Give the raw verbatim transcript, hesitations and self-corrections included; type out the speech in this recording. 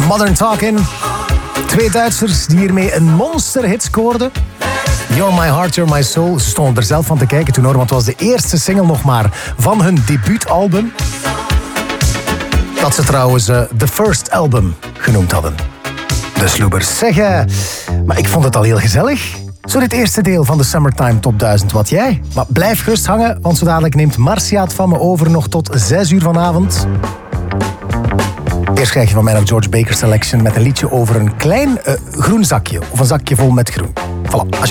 Modern Talking. Twee Duitsers die hiermee een monsterhit scoorden. You're My Heart, You're My Soul. Ze stonden er zelf van te kijken toen hoor, want het was de eerste single nog maar van hun debuutalbum. Dat ze trouwens uh, The First Album genoemd hadden. De Sloebers. Zeg, uh, maar ik vond het al heel gezellig. Zo dit eerste deel van de Summertime Top duizend. Wat jij? Maar blijf gerust hangen, want zo dadelijk neemt Marcia het van me over nog tot zes uur vanavond. Eerst krijg je van mij nog George Baker Selection met een liedje over een klein uh, groen zakje. Of een zakje vol met groen. Voilà, als je